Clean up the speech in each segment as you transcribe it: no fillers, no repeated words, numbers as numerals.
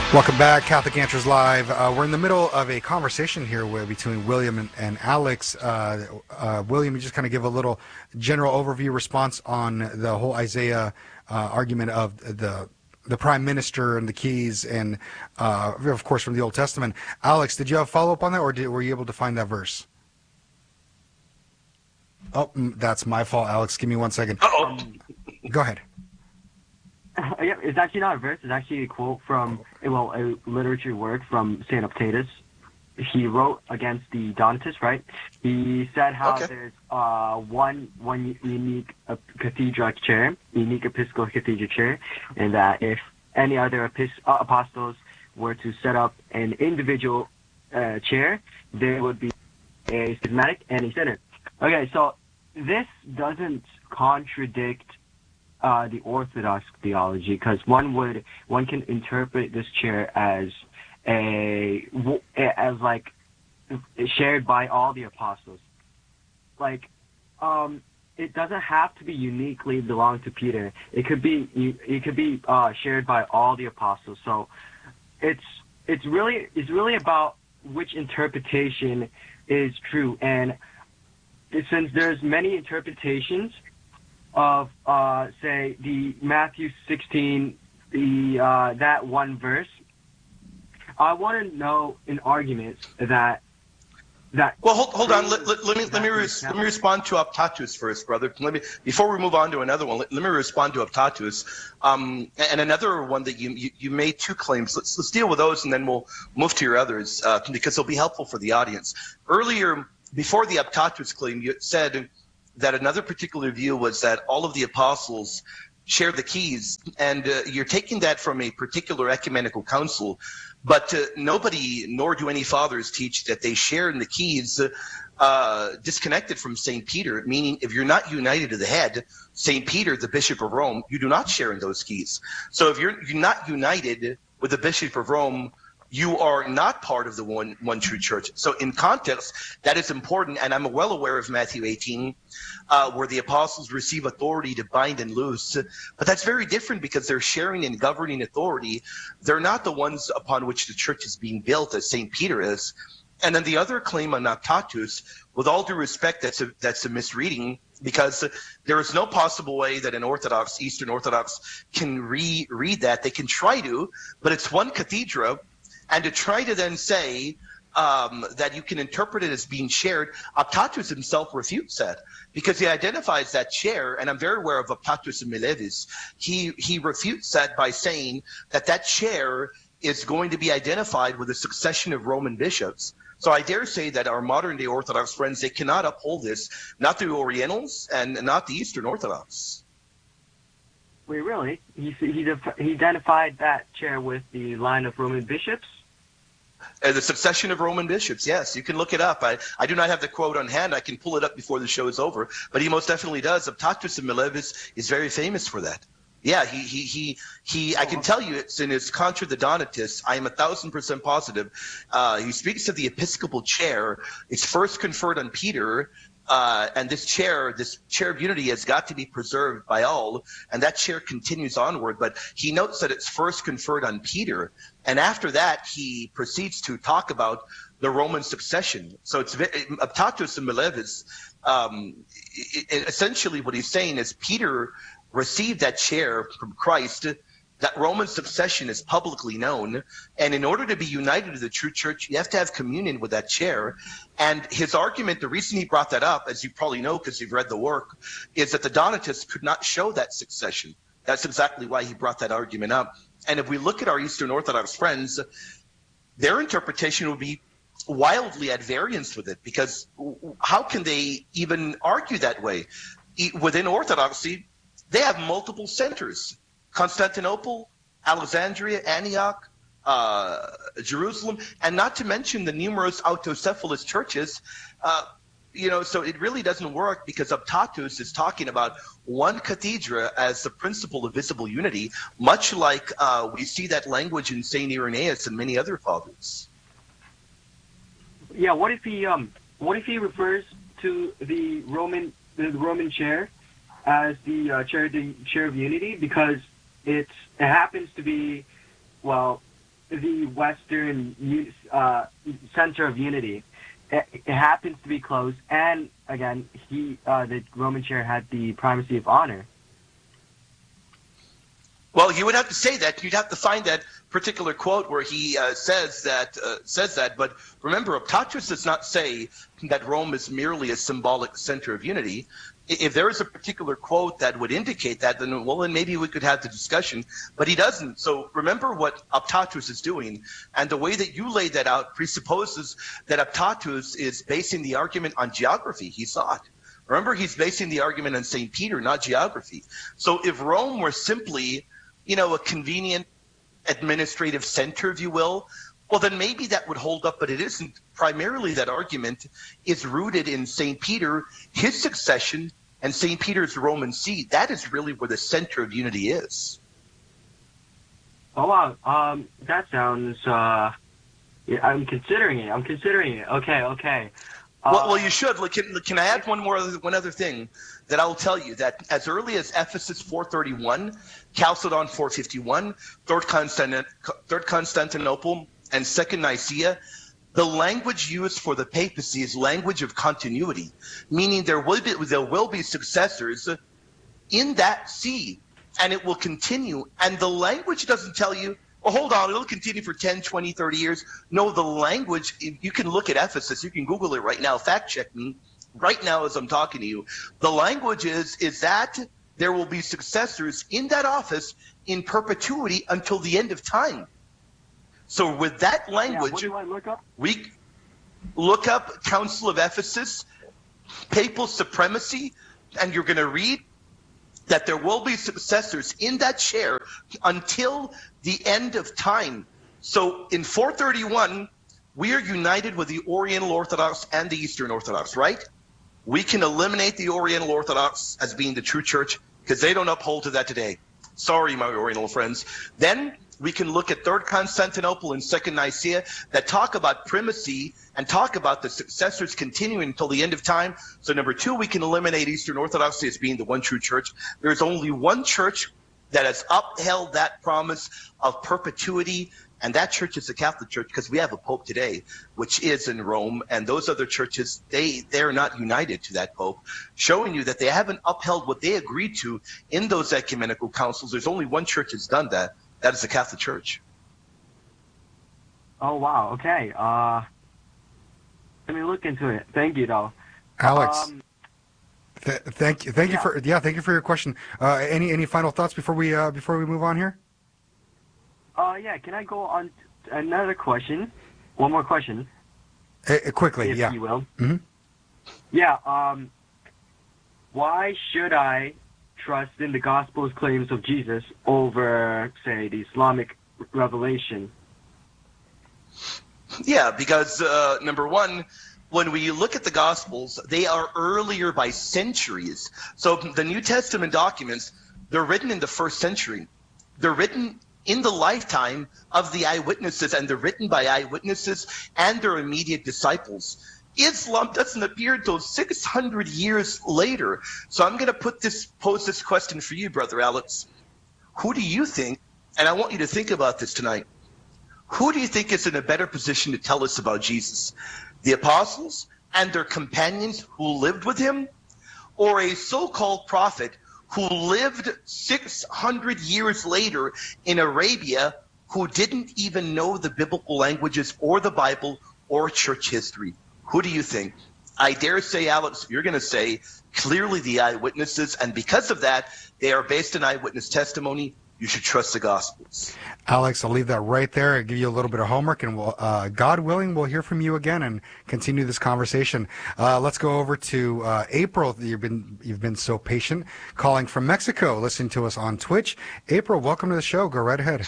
Welcome back, Catholic Answers Live. We're in the middle of a conversation here between William and Alex. William, you just kind of give a little general overview response on the whole Isaiah argument of the prime minister and the keys, and of course from the Old Testament. Alex, did you have a follow up on that, or were you able to find that verse? Oh, that's my fault, Alex. Give me 1 second. Go ahead. Yeah, it's actually not a verse. It's actually a quote from, well, a literature work from Saint Optatus. He wrote against the Donatists, right? He said how there's one unique cathedral chair, unique episcopal cathedral chair, and that if any other apostles were to set up an individual chair, there would be a schismatic and a synod. Okay, so this doesn't contradict the Orthodox theology, because one can interpret this chair as like shared by all the apostles. Like, it doesn't have to be uniquely belong to Peter. It could be shared by all the apostles. So it's really about which interpretation is true. And since there's many interpretations of say the Matthew 16, that one verse, I want to know an argument that. Well, hold on. Let me respond to Optatus first, brother. Before we move on to another one. Let me respond to Optatus, and another one that you made two claims. Let's deal with those, and then we'll move to your others because they'll be helpful for the audience. Earlier, before the Optatus claim, you said that another particular view was that all of the apostles share the keys, and you're taking that from a particular ecumenical council, but nobody, nor do any fathers, teach that they share in the keys disconnected from St. Peter, meaning if you're not united to the head, St. Peter, the Bishop of Rome, you do not share in those keys. So if you're not united with the Bishop of Rome, you are not part of the one true church. So in context, that is important, and I'm well aware of Matthew 18, where the apostles receive authority to bind and loose. But that's very different because they're sharing in governing authority. They're not the ones upon which the church is being built, as St. Peter is. And then the other claim on Optatus, with all due respect, that's a misreading, because there is no possible way that an Orthodox, Eastern Orthodox, can read that. They can try to, but it's one cathedra. And to try to then say that you can interpret it as being shared, Optatus himself refutes that, because he identifies that chair, and I'm very aware of Optatus and Milevis. He refutes that by saying that chair is going to be identified with a succession of Roman bishops. So I dare say that our modern-day Orthodox friends, they cannot uphold this, not the Orientals and not the Eastern Orthodox. Wait, really? He identified that chair with the line of Roman bishops? The succession of Roman bishops, yes. You can look it up. I do not have the quote on hand. I can pull it up before the show is over. But he most definitely does. Optatus of Milevis is very famous for that. Yeah, he I can tell you it's in his Contra the Donatists. I am 1,000% positive. He speaks of the episcopal chair. It's first conferred on Peter. And this chair of unity has got to be preserved by all, and that chair continues onward. But he notes that it's first conferred on Peter, and after that he proceeds to talk about the Roman succession. So it's Optatus and Milevis. Essentially, what he's saying is Peter received that chair from Christ. That Roman succession is publicly known, and in order to be united to the true church, you have to have communion with that chair. And his argument, the reason he brought that up, as you probably know because you've read the work, is that the Donatists could not show that succession. That's exactly why he brought that argument up. And if we look at our Eastern Orthodox friends, their interpretation would be wildly at variance with it, because how can they even argue that way? Within Orthodoxy, they have multiple centers. Constantinople, Alexandria, Antioch, Jerusalem, and not to mention the numerous autocephalous churches. So it really doesn't work, because Optatus is talking about one cathedra as the principle of visible unity, much like we see that language in St. Irenaeus and many other fathers. Yeah, what if he refers to the Roman chair as the chair of unity, because it happens to be, well, the Western center of unity. It happens to be closed, and again, the Roman chair had the primacy of honor. Well, you would have to say that. You'd have to find that particular quote where he says that. But remember, Optatus does not say that Rome is merely a symbolic center of unity. If there is a particular quote that would indicate that, then maybe we could have the discussion. But he doesn't. So remember what Optatus is doing, and the way that you laid that out presupposes that Optatus is basing the argument on geography. He's not. Remember, he's basing the argument on St. Peter, not geography. So if Rome were simply, a convenient administrative center, if you will, well, then maybe that would hold up, but it isn't. Primarily, that argument is rooted in St. Peter, his succession, and St. Peter's Roman see. That is really where the center of unity is. Oh, wow. That sounds, I'm considering it. Okay. Well, you should. Can I add one other thing that I will tell you, that as early as Ephesus 431, Chalcedon 451, Third Constantinople, and Second Nicaea, the language used for the papacy is language of continuity, meaning there will be successors in that see, and it will continue. And the language doesn't tell you, well, hold on, it'll continue for 10, 20, 30 years. No, the language, you can look at Ephesus, you can Google it right now, fact check me right now as I'm talking to you. The language is that there will be successors in that office in perpetuity until the end of time. So with that language, what do I look up? We look up Council of Ephesus, papal supremacy, and you're going to read that there will be successors in that chair until the end of time. So in 431, we are united with the Oriental Orthodox and the Eastern Orthodox, right? We can eliminate the Oriental Orthodox as being the true church because they don't uphold to that today. Sorry, my Oriental friends. Then we can look at Third Constantinople and Second Nicaea that talk about primacy and talk about the successors continuing until the end of time. So number two, we can eliminate Eastern Orthodoxy as being the one true church. There's only one church that has upheld that promise of perpetuity, and that church is the Catholic Church, because we have a Pope today, which is in Rome, and those other churches, they're not united to that Pope, showing you that they haven't upheld what they agreed to in those ecumenical councils. There's only one church that's done that. That is the Catholic Church. Oh, wow. Okay. Let me look into it. Thank you, though. Alex, thank you for your question. Any final thoughts before we move on here? Yeah. Can I go on to another question? One more question. Quickly, if yeah. you will. Mm-hmm. Yeah. Why should I trust in the Gospel's claims of Jesus over, say, the Islamic revelation? Yeah, because number one, when we look at the Gospels, they are earlier by centuries. So the New Testament documents, they're written in the first century. They're written in the lifetime of the eyewitnesses, and they're written by eyewitnesses and their immediate disciples. Islam doesn't appear until 600 years later. So I'm going to pose this question for you, Brother Alex. Who do you think, and I want you to think about this tonight, who do you think is in a better position to tell us about Jesus? The apostles and their companions who lived with him, or a so-called prophet who lived 600 years later in Arabia, who didn't even know the biblical languages or the Bible or church history? Who do you think? I dare say, Alex, you're going to say clearly the eyewitnesses, and because of that, they are based on eyewitness testimony. You should trust the Gospels. Alex, I'll leave that right there. I'll give you a little bit of homework, and we'll, God willing, we'll hear from you again and continue this conversation. Let's go over to April. You've been so patient, calling from Mexico, listening to us on Twitch. April, welcome to the show. Go right ahead.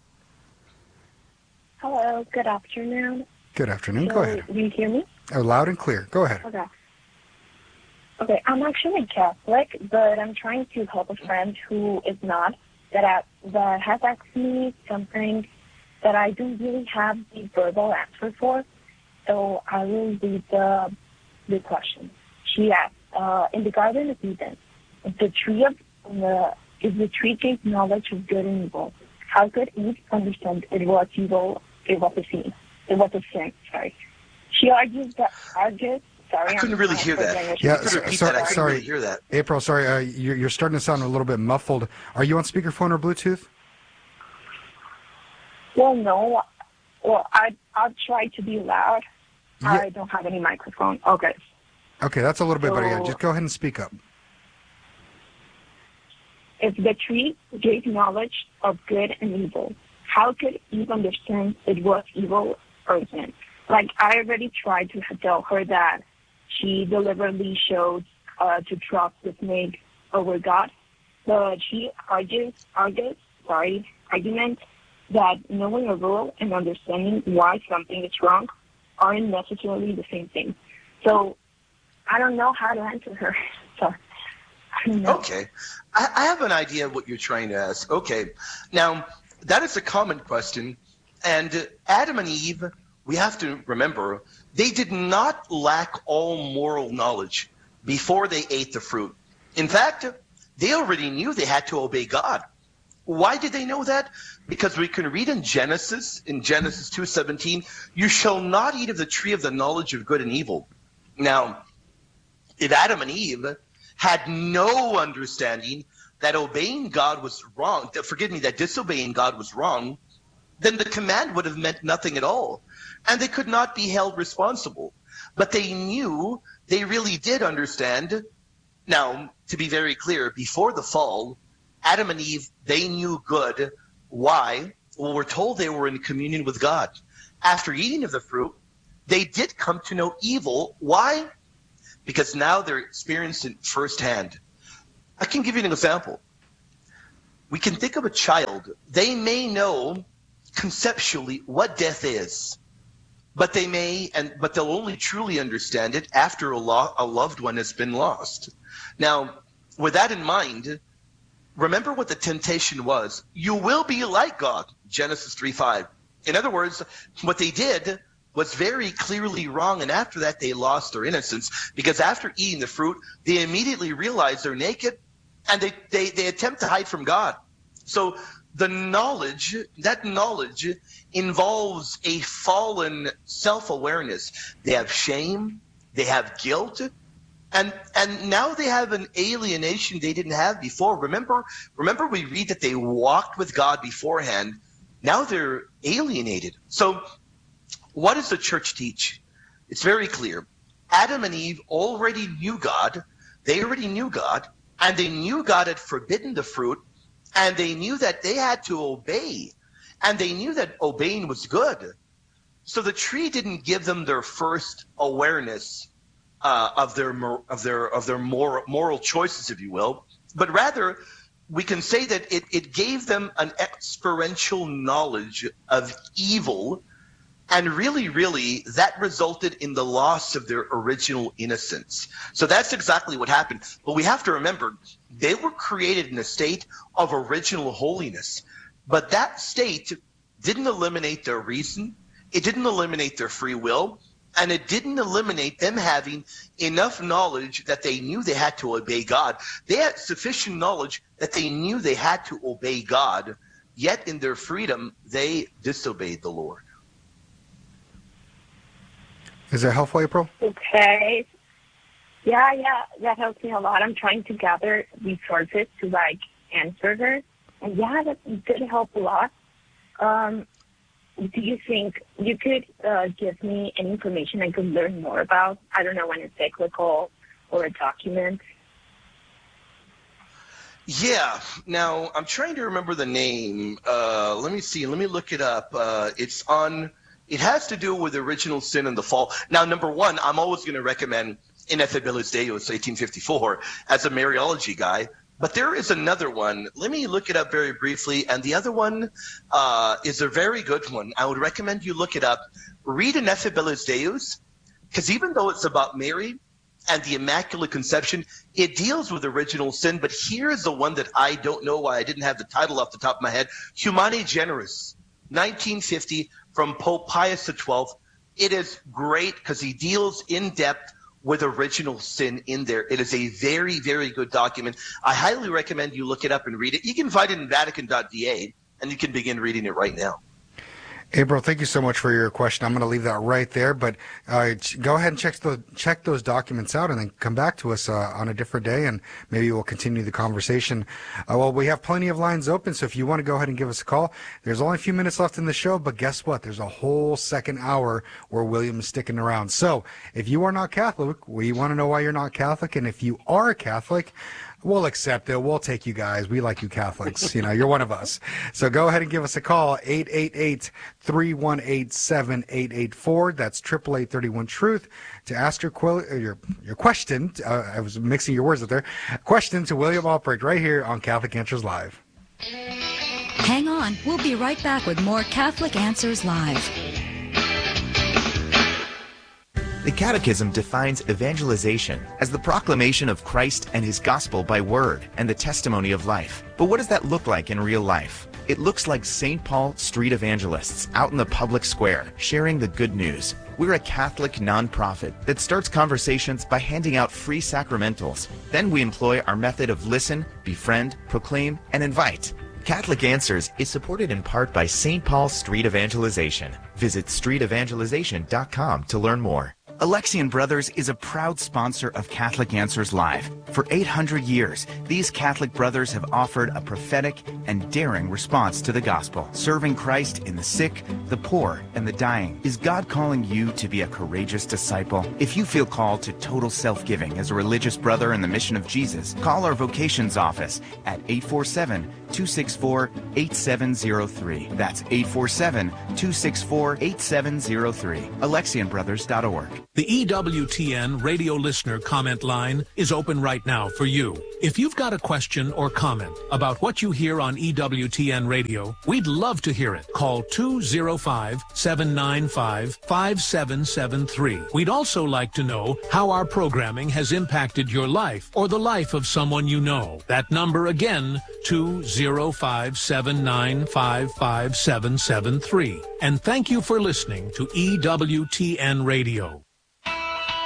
Hello. Good afternoon. Good afternoon. Go ahead. Do you hear me? Loud and clear. Go ahead. Okay. I'm actually Catholic, but I'm trying to help a friend who is not. That has asked me something that I don't really have the verbal answer for. So I will read the question. She asked, in the Garden of Eden, if the tree gave knowledge of good and evil, How could Eve understand it was evil? It was a sin. It was a sin. Sorry. She argues that Sorry, I couldn't really hear that. Yeah, I couldn't really hear that. April, sorry, you're starting to sound a little bit muffled. Are you on speakerphone or Bluetooth? Well, no. Well, I'll try to be loud. Yeah. I don't have any microphone. Okay. Okay, that's a little bit better. Yeah, just go ahead and speak up. If the tree gave knowledge of good and evil, how could Eve understand it was evil or sin? Like, I already tried to tell her that she deliberately chose to trust the snake over God, but she argument that knowing a rule and understanding why something is wrong aren't necessarily the same thing. So I don't know how to answer her. So I don't know. Okay. I have an idea of what you're trying to ask. Okay. Now, that is a common question. And Adam and Eve, we have to remember, they did not lack all moral knowledge before they ate the fruit. In fact, they already knew they had to obey God. Why did they know that? Because we can read in Genesis 2:17, you shall not eat of the tree of the knowledge of good and evil. Now, if Adam and Eve had no understanding that obeying God was wrong, that disobeying God was wrong, then the command would have meant nothing at all. And they could not be held responsible. But they knew, they really did understand. Now, to be very clear, before the fall, Adam and Eve, they knew good. Why? Well, we're told they were in communion with God. After eating of the fruit, they did come to know evil. Why? Because now they're experiencing it firsthand. I can give you an example. We can think of a child. They may know conceptually what death is, but they'll only truly understand it after a loved one has been lost. Now, with that in mind, remember what the temptation was. You will be like God, Genesis 3:5. In other words, what they did was very clearly wrong, and after that they lost their innocence, because after eating the fruit, they immediately realize they're naked, and they attempt to hide from God. So that knowledge involves a fallen self-awareness. They have shame, they have guilt, and now they have an alienation they didn't have before. Remember we read that they walked with God beforehand. Now they're alienated. So what does the church teach? It's very clear. Adam and Eve already knew God. They already knew God, and they knew God had forbidden the fruit, and they knew that they had to obey, and they knew that obeying was good. So the tree didn't give them their first awareness of their moral choices, if you will, but rather we can say that it gave them an experiential knowledge of evil, and really that resulted in the loss of their original innocence. So that's exactly what happened. But we have to remember, they were created in a state of original holiness, but that state didn't eliminate their reason, it didn't eliminate their free will, and it didn't eliminate them having enough knowledge that they knew they had to obey God. They had sufficient knowledge that they knew they had to obey God, yet in their freedom, they disobeyed the Lord. Is that helpful, April? Okay. Yeah, that helps me a lot. I'm trying to gather resources to answer her. And yeah, that did help a lot. Do you think you could give me any information I could learn more about? I don't know, an encyclical or a document. Yeah. Now, I'm trying to remember the name. Let me see. Let me look it up. It has to do with original sin and the fall. Now, number one, I'm always going to recommend Ineffabilis Deus, 1854, as a Mariology guy. But there is another one. Let me look it up very briefly. And the other one is a very good one. I would recommend you look it up. Read Ineffabilis Deus, because even though it's about Mary and the Immaculate Conception, it deals with original sin. But here's the one that I don't know why I didn't have the title off the top of my head. Humani Generis, 1950, from Pope Pius XII. It is great because he deals in depth with original sin in there. It is a very, very good document. I highly recommend you look it up and read it. You can find it in Vatican.va, and you can begin reading it right now. April, thank you so much for your question. I'm going to leave that right there, but go ahead and check those documents out and then come back to us on a different day, and maybe we'll continue the conversation. Well, we have plenty of lines open, so if you want to go ahead and give us a call, there's only a few minutes left in the show, but guess what? There's a whole second hour where William is sticking around. So if you are not Catholic, we want to know why you're not Catholic, and if you are a Catholic, we'll accept it. We'll take you guys. We like you Catholics. You're one of us. So go ahead and give us a call, 888-318-7884. That's 888-31-TRUTH to ask your question. I was mixing your words up there. Question to William Albrecht right here on Catholic Answers Live. Hang on. We'll be right back with more Catholic Answers Live. The Catechism defines evangelization as the proclamation of Christ and his gospel by word and the testimony of life. But what does that look like in real life? It looks like St. Paul street evangelists out in the public square sharing the good news. We're a Catholic nonprofit that starts conversations by handing out free sacramentals. Then we employ our method of listen, befriend, proclaim, and invite. Catholic Answers is supported in part by St. Paul Street Evangelization. Visit streetevangelization.com to learn more. Alexian Brothers is a proud sponsor of Catholic Answers Live. For 800 years, these Catholic brothers have offered a prophetic and daring response to the gospel, serving Christ in the sick, the poor, and the dying. Is God calling you to be a courageous disciple? If you feel called to total self-giving as a religious brother in the mission of Jesus, call our vocations office at 847-264-8703. That's 847-264-8703. AlexianBrothers.org. The EWTN radio listener comment line is open right now for you. If you've got a question or comment about what you hear on EWTN radio, we'd love to hear it. Call 205-795-5773. We'd also like to know how our programming has impacted your life or the life of someone you know. That number again, 205-795-5773. And thank you for listening to EWTN Radio.